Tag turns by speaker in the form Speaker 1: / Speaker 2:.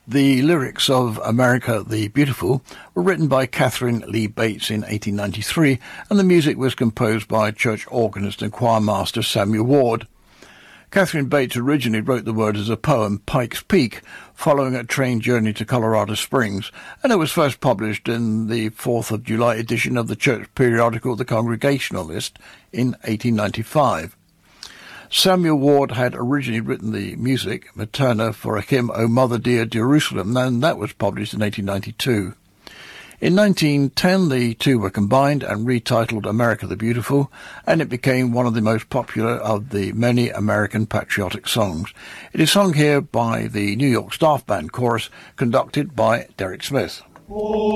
Speaker 1: The lyrics of America the Beautiful were written by Catherine Lee Bates in 1893, and the music was composed by church organist and choirmaster Samuel Ward. Catherine Bates originally wrote the words as a poem, Pikes Peak, following a train journey to Colorado Springs, and it was first published in the 4th of July edition of the church periodical The Congregationalist in 1895. Samuel Ward had originally written the music, Materna, for a hymn, O Mother Dear Jerusalem, and that was published in 1892. In 1910, the two were combined and retitled America the Beautiful, and it became one of the most popular of the many American patriotic songs. It is sung here by the New York Staff Band Chorus, conducted by Derek Smith.